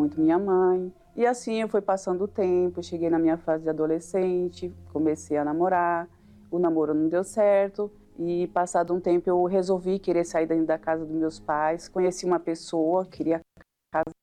muito minha mãe. E assim eu fui passando o tempo, cheguei na minha fase de adolescente, comecei a namorar, o namoro não deu certo e passado um tempo eu resolvi querer sair da casa dos meus pais, conheci uma pessoa, queria casar